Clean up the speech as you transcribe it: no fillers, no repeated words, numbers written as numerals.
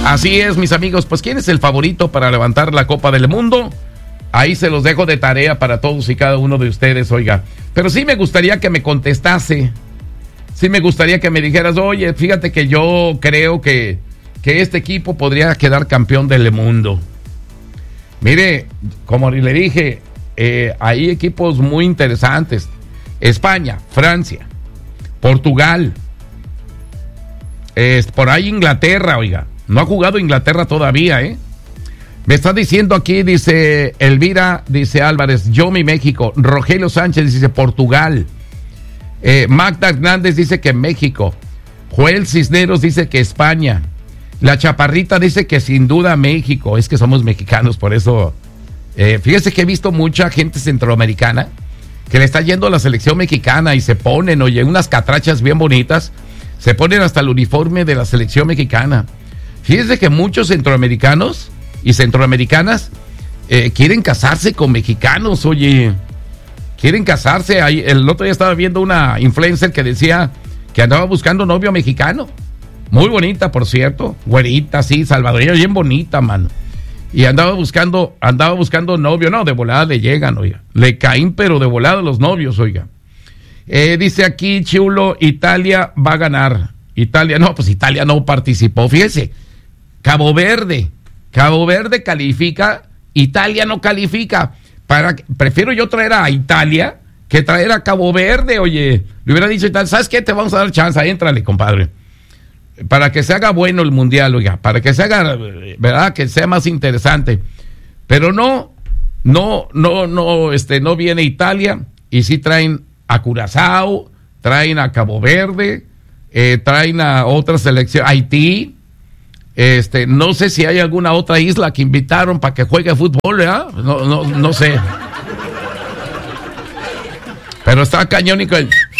Así es, mis amigos, pues ¿quién es el favorito para levantar la Copa del Mundo? Ahí se los dejo de tarea para todos y cada uno de ustedes, oiga. Pero sí me gustaría que me contestase. Sí me gustaría que me dijeras, oye, fíjate que yo creo que este equipo podría quedar campeón del mundo. Mire, como le dije, hay equipos muy interesantes. España, Francia, Portugal, por ahí Inglaterra, oiga. No ha jugado Inglaterra todavía, ¿eh? Me está diciendo aquí, dice Elvira, dice Álvarez, yo mi México. Rogelio Sánchez dice Portugal. Magda Hernández dice que México. Joel Cisneros dice que España. La Chaparrita dice que sin duda México. Es que somos mexicanos, por eso. Fíjese que he visto mucha gente centroamericana que le está yendo a la selección mexicana y se ponen, oye, unas catrachas bien bonitas. Se ponen hasta el uniforme de la selección mexicana. Fíjese que muchos centroamericanos y centroamericanas quieren casarse con mexicanos, oye. Quieren casarse. Ahí, el otro día estaba viendo una influencer que decía que andaba buscando novio mexicano. Muy bonita, por cierto. Güerita, sí, salvadoreña, bien bonita, mano. Y andaba buscando novio. No, de volada le llegan, oiga. Le caen, pero de volada los novios, oiga. Dice aquí, Chulo, Italia va a ganar. Italia no participó. Fíjese, Cabo Verde califica, Italia no califica. Prefiero yo traer a Italia que traer a Cabo Verde, oye. Le hubiera dicho, ¿sabes qué? Te vamos a dar chance, éntrale, compadre. Para que se haga bueno el mundial, oiga, para que se haga, ¿verdad? Que sea más interesante. Pero no viene Italia, y sí traen a Curazao, traen a Cabo Verde, traen a otra selección, Haití. No sé si hay alguna otra isla que invitaron para que juegue fútbol, ¿verdad? No sé. Pero está cañónico el